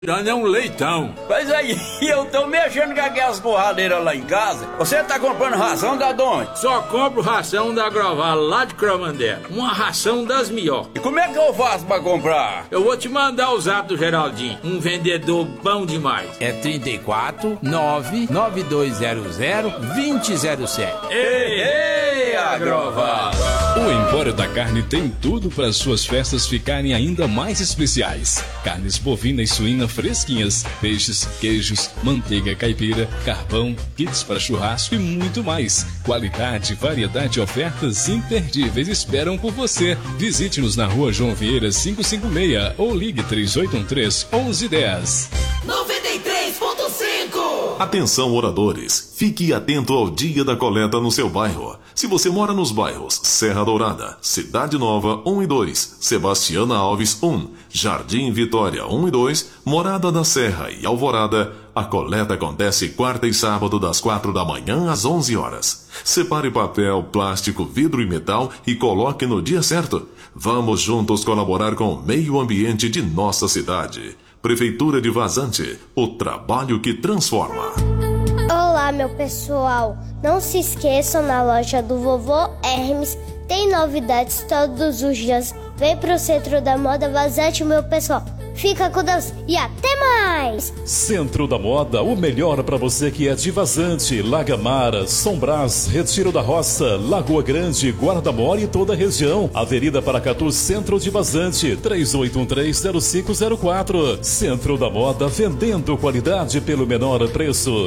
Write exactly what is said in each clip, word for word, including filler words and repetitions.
É um leitão. Mas aí, eu tô mexendo com aquelas borradeiras lá em casa. Você tá comprando ração da onde? Só compro ração da Agroval, lá de Cromandela. Uma ração das melhores. E como é que eu faço pra comprar? Eu vou te mandar o zap do Geraldinho, um vendedor bom demais. É trinta e quatro, nove nove dois zero zero, dois zero zero sete. Ei, ei, Agroval! O Empório da Carne tem tudo para suas festas ficarem ainda mais especiais. Carnes bovina e suína fresquinhas, peixes, queijos, manteiga caipira, carvão, kits para churrasco e muito mais. Qualidade, variedade e ofertas imperdíveis esperam por você. Visite-nos na rua João Vieira quinhentos e cinquenta e seis ou ligue três oito um três, um um um zero. noventa e três ponto cinco. Atenção, moradores. Fique atento ao dia da coleta no seu bairro. Se você mora nos bairros Serra Dourada, Cidade Nova um e dois, Sebastiana Alves um, Jardim Vitória um e dois, Morada da Serra e Alvorada, a coleta acontece quarta e sábado das quatro da manhã às onze horas. Separe papel, plástico, vidro e metal e coloque no dia certo. Vamos juntos colaborar com o meio ambiente de nossa cidade. Prefeitura de Vazante, o trabalho que transforma. Olá, meu pessoal. Não se esqueçam, na loja do Vovô Hermes tem novidades todos os dias. Vem pro Centro da Moda Vazante, meu pessoal. Fica com Deus e até mais! Centro da Moda, o melhor para você que é de Vazante, Lagamara, São Brás, Retiro da Roça, Lagoa Grande, Guarda-Mora e toda a região. Avenida Paracatu, Centro de Vazante, três oito um três, zero cinco zero quatro. Centro da Moda, vendendo qualidade pelo menor preço.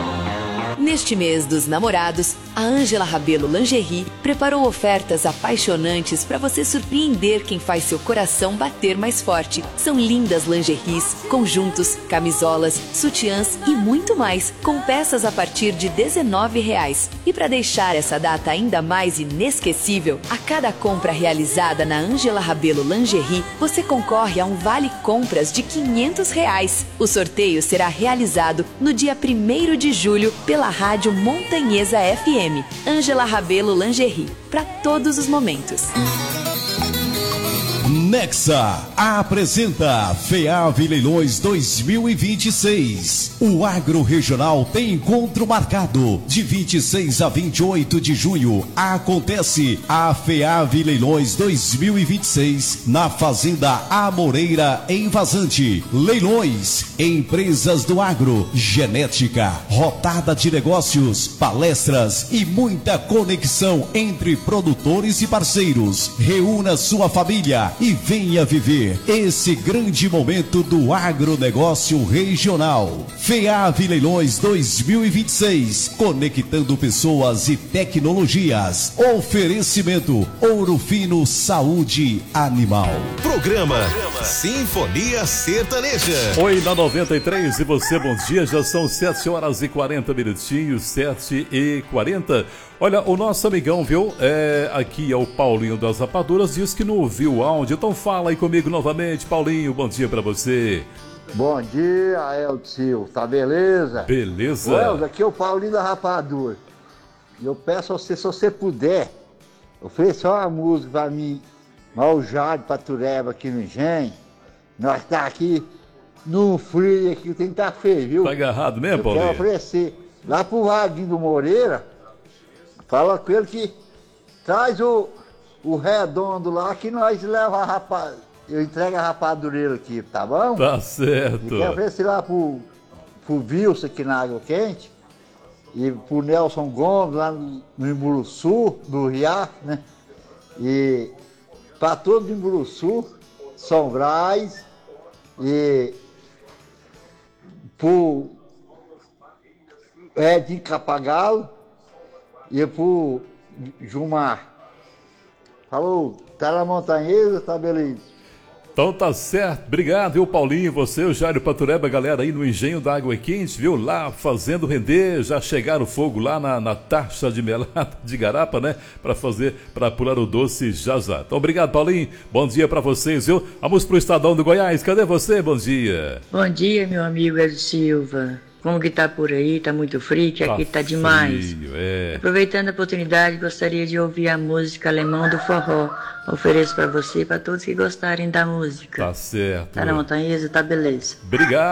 Neste mês dos namorados, a Ângela Rabelo Lingerie preparou ofertas apaixonantes para você surpreender quem faz seu coração bater mais forte. São lindas lingeries, conjuntos, camisolas, sutiãs e muito mais, com peças a partir de dezenove reais. E para deixar essa data ainda mais inesquecível, a cada compra realizada na Ângela Rabelo Lingerie, você concorre a um vale compras de quinhentos reais. O sorteio será realizado no dia primeiro de julho pela Rádio Montanhesa F M. Ângela Rabelo Lingerie, para todos os momentos. Nexa apresenta FEAV Leilões dois mil e vinte e seis. O Agro Regional tem encontro marcado de vinte e seis a vinte e oito de junho. Acontece a FEAV Leilões dois mil e vinte e seis na Fazenda Amoreira, em Vazante. Leilões, empresas do agro, genética, rodada de negócios, palestras e muita conexão entre produtores e parceiros. Reúna sua família e venha viver esse grande momento do agronegócio regional. FEAV Leilões dois mil e vinte e seis, conectando pessoas e tecnologias. Oferecimento Ouro Fino Saúde Animal. Programa Sinfonia Sertaneja. Oi, na noventa e três, e você, bom dia. Já são sete horas e quarenta minutinhos, sete e quarenta. Olha, o nosso amigão, viu, é, aqui é o Paulinho das Rapaduras, diz que não ouviu o áudio, então fala aí comigo novamente. Paulinho, bom dia pra você. Bom dia, Elcio, tá beleza? Beleza. Elcio, aqui é o Paulinho da Rapadura. E eu peço a você, se você puder, oferecer uma música pra mim, Maljado Patureba aqui no Engenho. Nós tá aqui no frio aqui, tem que estar tá feio, viu? Tá agarrado mesmo, eu Paulinho? Quero oferecer lá pro Vaguinho do Moreira. Fala com ele que traz o, o redondo lá que nós leva a rapa, eu entrego a rapadureira aqui, tá bom? Tá certo. E quero oferecer lá pro, pro Wilson aqui na Água Quente e pro Nelson Gomes lá no, no Imburuçu, do Riacho, né? E pra todo o Imburuçu, São Brás e pro Edinho Capagalo e pro Gilmar. Falou, tá na Montanhesa, tá beleza. Então tá certo, obrigado, viu, Paulinho, você, o Jairo Patureba, galera aí no Engenho da Água Quente, viu, lá fazendo render, já chegaram o fogo lá na, na taxa de melada de garapa, né, pra fazer, pra pular o doce já já. Então obrigado, Paulinho, bom dia pra vocês, viu, vamos pro Estadão do Goiás, cadê você, bom dia? Bom dia, meu amigo Hélio Silva. como que tá por aí, tá muito frio, que Tá aqui tá demais. frio, é. Aproveitando a oportunidade, gostaria de ouvir a música Alemão do Forró. Ofereço pra você e pra todos que gostarem da música. Tá certo. Tá na Montanhesa, tá beleza. Obrigado.